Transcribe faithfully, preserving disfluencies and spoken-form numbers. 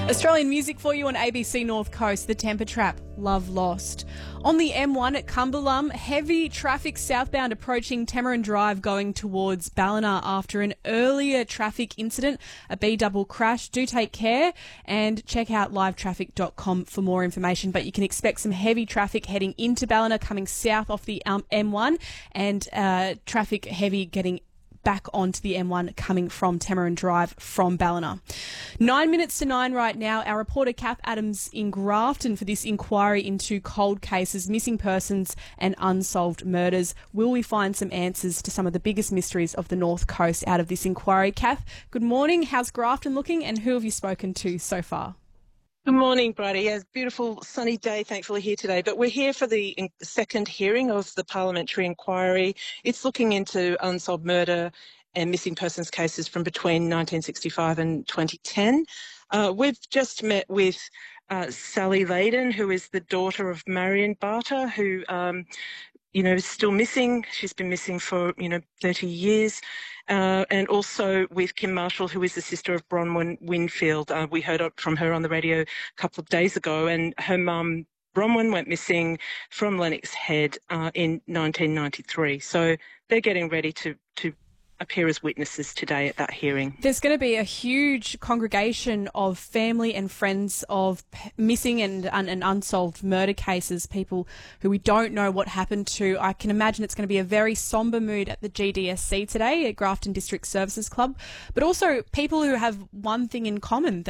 Australian music for you on A B C North Coast, The Temper Trap, Love Lost. On the M one at Cumberlum, heavy traffic southbound approaching Tamarin Drive going towards Ballina after an earlier traffic incident, a B-double crash. Do take care and check out live traffic dot com for more information. But you can expect some heavy traffic heading into Ballina coming south off the um, M one and uh, traffic heavy getting back onto the M one coming from Tamarin Drive from Ballina. Nine minutes to nine right now. Our reporter Kath Adams in Grafton for this inquiry into cold cases, missing persons and unsolved murders. Will we find some answers to some of the biggest mysteries of the North Coast out of this inquiry? Kath, good morning. How's Grafton looking and who have you spoken to so far? Good morning, Bridie. Yeah, beautiful sunny day, thankfully, here today. But we're here for the second hearing of the parliamentary inquiry. It's looking into unsolved murder and missing persons cases from between nineteen sixty-five and twenty ten. Uh, we've just met with uh, Sally Layden, who is the daughter of Marion Barter, who um, you know, is still missing. She's been missing for, you know, thirty years. Uh, and also with Kim Marshall, who is the sister of Bronwyn Winfield. Uh, we heard from her on the radio a couple of days ago, and her mum, Bronwyn, went missing from Lennox Head uh, in nineteen ninety-three. So they're getting ready to, to appear as witnesses today at that hearing. There's going to be a huge congregation of family and friends of p- missing and, and, and unsolved murder cases, people who we don't know what happened to. I can imagine it's going to be a very sombre mood at the G D S C today at Grafton District Services Club, but also people who have one thing in common.